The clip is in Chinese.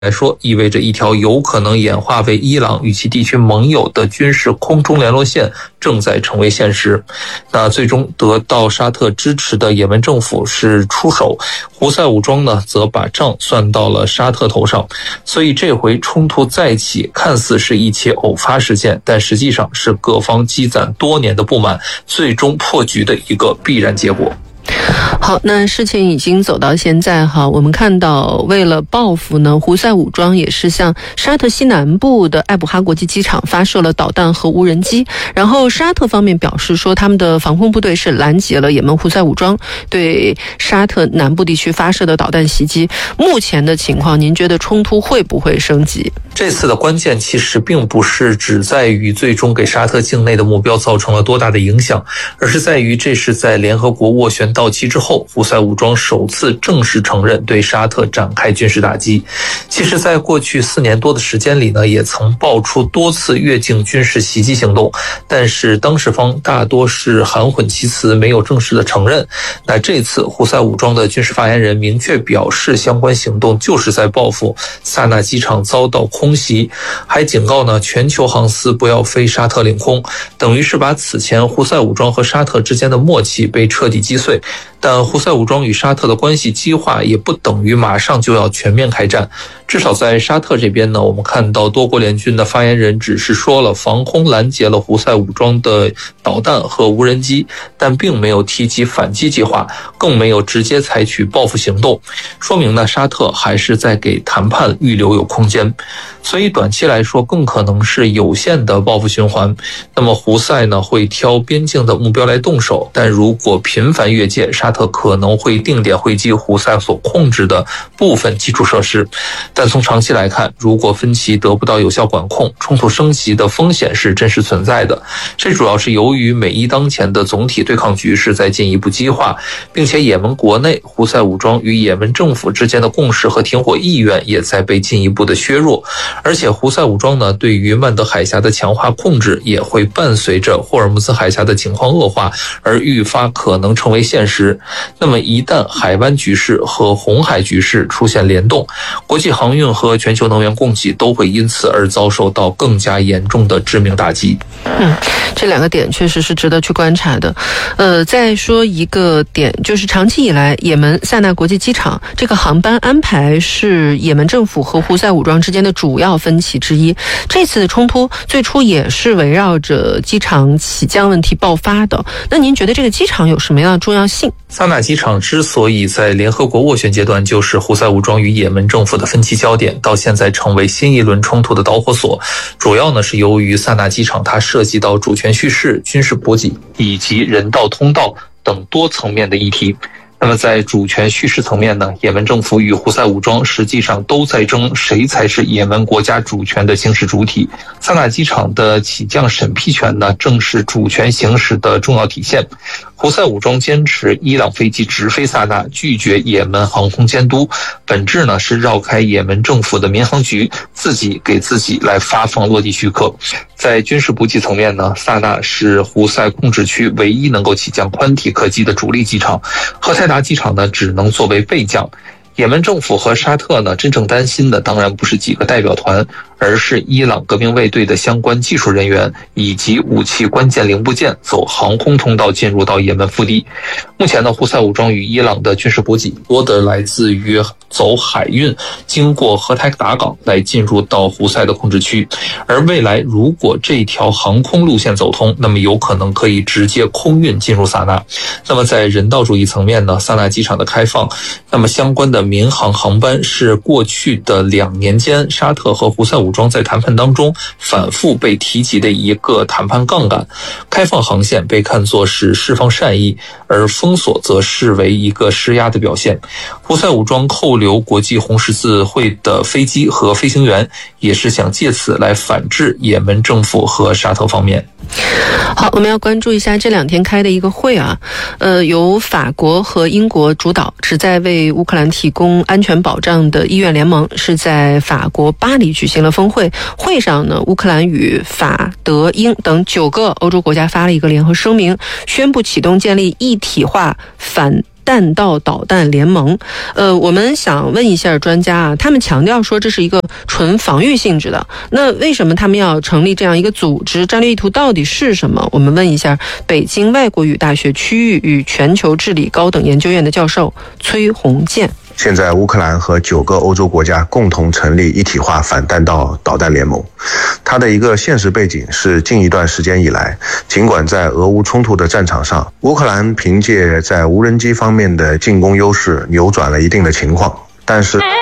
来说，意味着一条有可能演化为伊朗与其地区盟友的军事空中联络线正在成为现实。那最终得到沙特支持的也门政府是出手，胡塞武装呢则把账算到了沙特头上，所以这回冲突再起看似是一起偶发事件，但实际上是各方积攒多年的不满最终破局的一个必然结果。 好，那事情已经走到现在哈，我们看到为了报复呢，胡塞武装也是向沙特西南部的艾卜哈国际机场发射了导弹和无人机，然后沙特方面表示说他们的防空部队是拦截了也门胡塞武装对沙特南部地区发射的导弹袭击。目前的情况，您觉得冲突会不会升级？ 这次的关键其实并不是只在于最终给沙特境内的目标造成了多大的影响，而是在于这是在联合国斡旋到期之后，胡塞武装首次正式承认对沙特展开军事打击。其实在过去4年多的时间里呢，也曾爆出多次越境军事袭击行动，但是当事方大多是含混其辞，没有正式的承认。那这次胡塞武装的军事发言人明确表示，相关行动就是在报复萨那机场遭到空袭，还警告呢全球航司不要飞沙特领空，等于是把此前胡塞武装和沙特之间的默契被彻底击碎。但胡塞武装与沙特的关系激化也不等于马上就要全面开战，至少在沙特这边呢，我们看到多国联军的发言人只是说了防空拦截了胡塞武装的导弹和无人机，但并没有提及反击计划，更没有直接采取报复行动，说明呢沙特还是在给谈判预留有空间。所以短期来说更可能是有限的报复循环。那么胡塞呢会挑边境的目标来动手，但如果频繁越界，沙特可能会定点回击胡塞所控制的部分基础设施。但从长期来看，如果分歧得不到有效管控，冲突升级的风险是真实存在的。这主要是由于美伊当前的总体对抗局势在进一步激化，并且也门国内胡塞武装与也门政府之间的共识和停火意愿也在被进一步的削弱。而且胡塞武装呢对于曼德海峡的强化控制也会伴随着霍尔木兹海峡的情况恶化而愈发可能成为现实。那么一旦海湾局势和红海局势出现联动，国际航运和全球能源供给都会因此而遭受到更加严重的致命打击。 这两个点确实是值得去观察的。再说一个点，就是长期以来也门萨那国际机场这个航班安排是也门政府和胡塞武装之间的主要分歧之一。这次的冲突最初也是围绕着机场起降问题爆发的。那您觉得这个机场有什么样的重要性？ 萨那机场之所以在联合国斡旋阶段就是胡塞武装与也门政府的分歧焦点，到现在成为新一轮冲突的导火索，主要呢是由于萨那机场它涉及到主权叙事、军事补给以及人道通道等多层面的议题。那么在主权叙事层面呢，也门政府与胡塞武装实际上都在争谁才是也门国家主权的行使主体。萨那机场的起降审批权呢，正是主权行使的重要体现。胡塞武装坚持伊朗飞机直飞萨那，拒绝也门航空监督，本质呢是绕开也门政府的民航局，自己给自己来发放落地许可。在军事补给层面呢，萨那是胡塞控制区唯一能够起降宽体客机的主力机场，荷台达机场呢只能作为备降。也门政府和沙特呢，真正担心的当然不是几个代表团，而是伊朗革命卫队的相关技术人员以及武器关键零部件走航空通道进入到也门腹地。目前呢，胡塞武装与伊朗的军事补给多的来自于走海运，经过荷台达港来进入到胡塞的控制区。而未来如果这条航空路线走通，那么有可能可以直接空运进入萨那。那么在人道主义层面呢，萨那机场的开放，那么相关的民航航班是过去的2年间沙特和胡塞武装在谈判当中反复被提及的一个谈判杠杆。开放航线被看作是释放善意，而封锁则视为一个施压的表现。胡塞武装扣留国际红十字会的飞机和飞行员，也是想借此来反制也门政府和沙特方面。 好，我们要关注一下这2天开的一个会啊，由法国和英国主导，旨在为乌克兰提供安全保障的医院联盟是在法国巴黎举行了峰会。会上呢，乌克兰与法、德、英等9个欧洲国家发了一个联合声明，宣布启动建立一体化反弹弹道导弹联盟。我们想问一下专家啊，他们强调说这是一个纯防御性质的，那为什么他们要成立这样一个组织？战略意图到底是什么？我们问一下北京外国语大学区域与全球治理高等研究院的教授崔洪建。 现在乌克兰和9个欧洲国家共同成立一体化反弹道导弹联盟，它的一个现实背景是近一段时间以来，尽管在俄乌冲突的战场上，乌克兰凭借在无人机方面的进攻优势扭转了一定的情况，但是